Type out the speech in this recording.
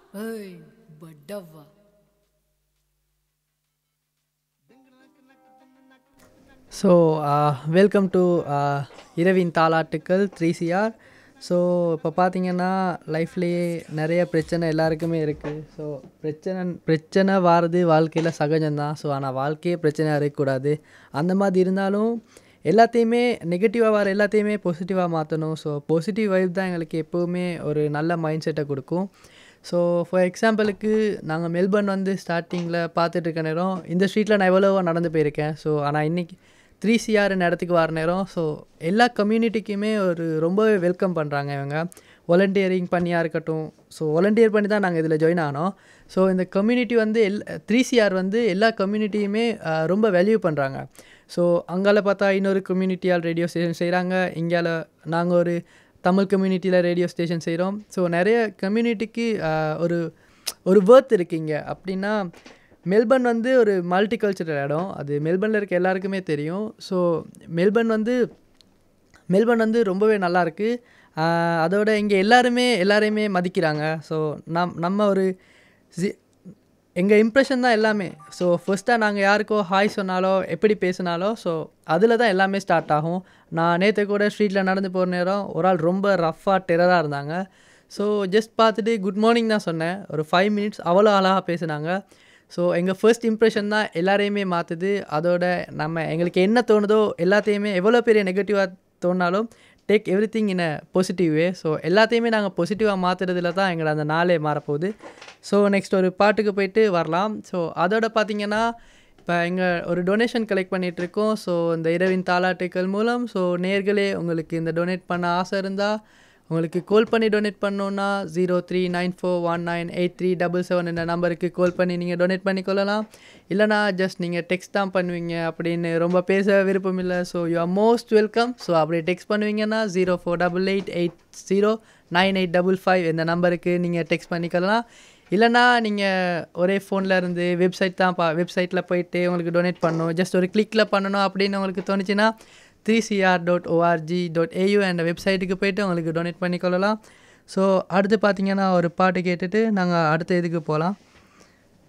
Hey, Badava. So welcome to இரவின் தாலாட்டுக்கள் 3CR. So இப்போ பார்த்தீங்கன்னா லைஃப்லேயே நிறைய பிரச்சனை எல்லாருக்குமே இருக்குது. ஸோ பிரச்சனை வாரது வாழ்க்கையில் சகஜம்தான். ஸோ ஆனால் வாழ்க்கையே பிரச்சனையாக இருக்கக்கூடாது. அந்த மாதிரி இருந்தாலும் எல்லாத்தையுமே நெகட்டிவாக வர எல்லாத்தையுமே பாசிட்டிவாக மாற்றணும். ஸோ பாசிட்டிவ் வைப் தான் எங்களுக்கு எப்போவுமே ஒரு நல்ல மைண்ட் செட்டை கொடுக்கும். ஸோ ஃபார் எக்ஸாம்பிளுக்கு நாங்கள் மெல்பர்ன் வந்து ஸ்டார்டிங்கில் பார்த்துட்டு இருக்க நேரம் இந்த ஸ்ட்ரீட்டில் நான் எவ்வளவோ நடந்து போயிருக்கேன். ஸோ ஆனால் இன்றைக்கி 3CR இடத்துக்கு வர நேரம் ஸோ எல்லா கம்யூனிட்டிக்குமே ஒரு ரொம்பவே வெல்கம் பண்ணுறாங்க இவங்க. வாலண்டியரிங் பண்ணியாக இருக்கட்டும். ஸோ வாலண்டியர் பண்ணி தான் நாங்கள் இதில் ஜாயின் ஆனோம். ஸோ இந்த கம்யூனிட்டி வந்து 3CR வந்து எல்லா கம்யூனிட்டியுமே ரொம்ப வேல்யூ பண்ணுறாங்க. ஸோ அங்கால பார்த்தா இன்னொரு கம்யூனிட்டியால் ரேடியோ ஸ்டேஷன் செய்கிறாங்க. இங்கால நாங்கள் ஒரு தமிழ் கம்யூனிட்டியில் ரேடியோ ஸ்டேஷன் செய்கிறோம். ஸோ நிறைய கம்யூனிட்டிக்கு ஒரு ஒரு வேர்த் இருக்குங்க. அப்படின்னா மெல்பர்ன் வந்து ஒரு மல்டிகல்ச்சரல் இடம். அது மெல்பர்னில் இருக்க எல்லாருக்குமே தெரியும். ஸோ மெல்பர்ன் வந்து ரொம்பவே நல்லாயிருக்கு. அதோட இங்கே எல்லாரையுமே மதிக்கிறாங்க. ஸோ நம்ம ஒரு எங்கள் இம்ப்ரெஷன் தான் எல்லாமே. ஸோ ஃபர்ஸ்ட்டாக நாங்கள் யாருக்கோ ஹாய் சொன்னாலோ எப்படி பேசினாலோ ஸோ அதில் தான் எல்லாமே ஸ்டார்ட் ஆகும். நான் நேற்று கூட ஸ்ட்ரீட்டில் நடந்து போகிற நேரம் ஒரு ஆள் ரொம்ப ரஃப்பாக டெரராக இருந்தாங்க. ஸோ ஜஸ்ட் பார்த்துட்டு குட் மார்னிங் தான் சொன்னேன். ஒரு 5 மினிட்ஸ் அவ்வளோ அழகாக பேசுனாங்க. ஸோ எங்கள் ஃபர்ஸ்ட் இம்ப்ரெஷன் தான் எல்லாரையுமே மாற்றுது. அதோட எங்களுக்கு என்ன தோணுதோ எல்லாத்தையுமே எவ்வளோ பெரிய நெகட்டிவாக தோணாலும் take every thing in a positive way. So எல்லாத்தையுமே நாங்கள் பாசிட்டிவாக மாற்றுறதுல தான் எங்களை அந்த நாளே மாறப்போகுது. ஸோ நெக்ஸ்ட் ஒரு பாட்டுக்கு போயிட்டு வரலாம். ஸோ அதோட பார்த்திங்கன்னா இப்போ எங்கள் ஒரு டொனேஷன் கலெக்ட் பண்ணிகிட்ருக்கோம். ஸோ இந்த இரவின் தாலாட்டுக்கள் மூலம் ஸோ நேர்களே உங்களுக்கு இந்த டொனேட் பண்ண ஆசை இருந்தால் உங்களுக்கு கால் பண்ணி டொனேட் பண்ணோன்னா 0394198377 என்ற நம்பருக்கு கால் பண்ணி நீங்கள் டொனேட் பண்ணிக்கொள்ளலாம். இல்லைனா ஜஸ்ட் நீங்கள் டெக்ஸ்ட் தான் பண்ணுவீங்க அப்படின்னு ரொம்ப பேச விருப்பம் இல்லை. So you are most welcome. So அப்படி டெக்ஸ்ட் பண்ணுவீங்கன்னா 0488809855 இந்த நம்பருக்கு நீங்கள் டெக்ஸ்ட் பண்ணிக்கலாம். இல்லைனா நீங்கள் ஒரே ஃபோனில் இருந்து வெப்சைட்டில் போயிட்டு உங்களுக்கு டொனேட் பண்ணணும், ஜஸ்ட் ஒரு கிளிக்கில் பண்ணணும் அப்படின்னு உங்களுக்கு தோணுச்சுன்னா 3cr.org.au என்ற வெப்சைட்டுக்கு போய்ட்டு உங்களுக்கு டொனேட் பண்ணிக்கொள்ளலாம். ஸோ அடுத்து பார்த்திங்கன்னா ஒரு பாட்டு கேட்டுட்டு நாங்கள் அடுத்த இதுக்கு போகலாம்.